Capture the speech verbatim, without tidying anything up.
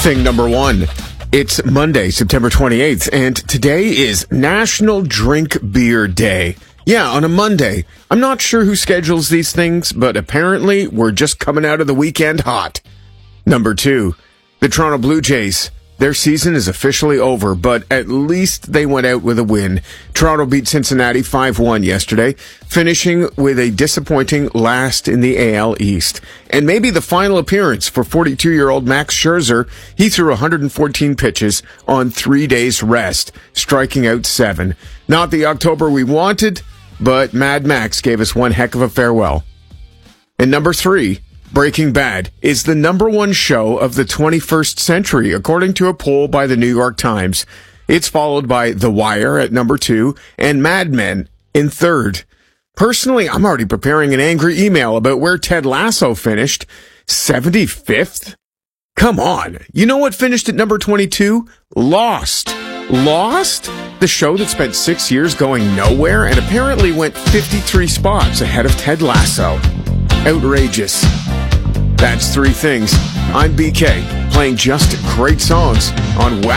Thing number one. It's Monday, September twenty-eighth, and today is National Drink Beer Day. Yeah, on a Monday. I'm not sure who schedules these things, but apparently we're just coming out of the weekend hot. Number two. The Toronto Blue Jays. Their season is officially over, but at least they went out with a win. Toronto beat Cincinnati five one yesterday, finishing with a disappointing last in the A L East. And maybe the final appearance for forty-two-year-old Max Scherzer. He threw one hundred fourteen pitches on three days rest, striking out seven. Not the October we wanted, but Mad Max gave us one heck of a farewell. And number three. Breaking Bad is the number one show of the twenty-first century, according to a poll by the New York Times. It's followed by The Wire at number two and Mad Men in third. Personally, I'm already preparing an angry email about where Ted Lasso finished. seventy-fifth? Come on. You know what finished at number twenty-two? Lost. Lost? The show that spent six years going nowhere and apparently went fifty-three spots ahead of Ted Lasso. Outrageous. That's three things. I'm B K, playing just great songs on